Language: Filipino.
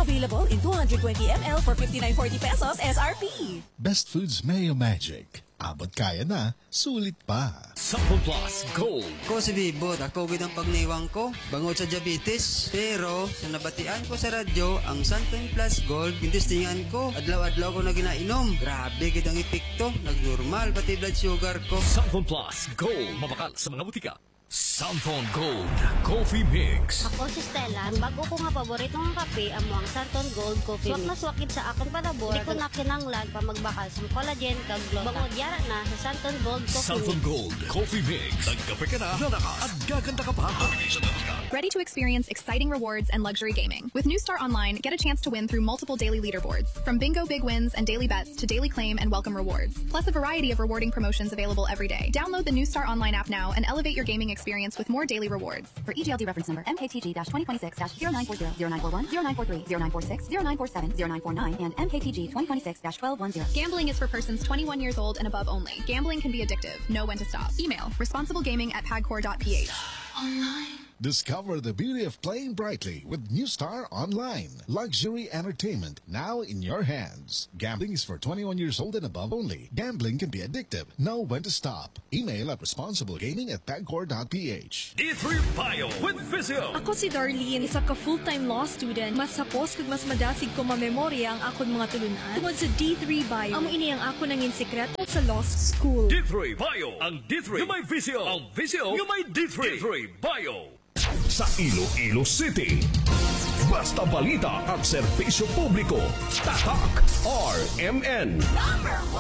Available in 220 ml for 59.40 pesos SRP. Best Foods Mayo Magic. Abot kaya na, sulit pa. Sample Plus Gold. Ko si Bibot, ako gid ang pagniwang ko, bangod sa diabetes. Pero sa nabatian ko sa radyo, ang Santon Plus Gold, gintistingan ko. Adlaw-adlaw ko na ginainom. Grabe gid ang epekto, nagnormal pati blood sugar ko. Sample Plus Gold. Mabakal sa mga butika. Santon Gold Coffee Mix. Ako si Stella. Ang bago ko nga paboritong kape amo ang Santon Gold Coffee Mix. Swak na swakit sa akong panabor. Di ko na kinanglan pa magbakal sa collagen kag glota. Bangod yara na sa Santon Gold Coffee Santon Mix. Gold Coffee Mix. Nagkape ka na, nanakas at gaganda ka pa. Ready to experience exciting rewards and luxury gaming. With New Star Online, get a chance to win through multiple daily leaderboards. From bingo big wins and daily bets to daily claim and welcome rewards. Plus a variety of rewarding promotions available every day. Download the New Star Online app now and elevate your gaming experience with more daily rewards. For EGLD reference number MKTG-2026-0940, 0941, 0943, 0946, 0947, 0949, and MKTG 2026-1210. Gambling is for persons 21 years old and above only. Gambling can be addictive. Know when to stop. Email responsiblegaming@pagcor.ph. Discover the beauty of playing brightly with New Star Online. Luxury entertainment now in your hands. Gambling is for 21 years old and above only. Gambling can be addictive. Know when to stop. Email at responsiblegaming@pagcor.ph. D3 Bio with Physio. Ako si Darlene, isa ka full-time law student. Mas sapos kag mas madasig ko mamemorya ang akon mga tulunan. Tungod sa D3 Bio, amo ini ang ako nangin sekreto sa law school. D3 Bio. Ang D3 yung may Physio. Ang Physio yung may D3. D3 Bio. Sa Iloilo City, basta balita at serbisyo publiko. Tatak RMN.